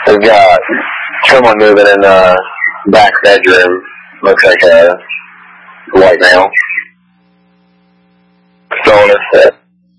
We've got someone moving in the back bedroom. Looks like a white male. Stolen his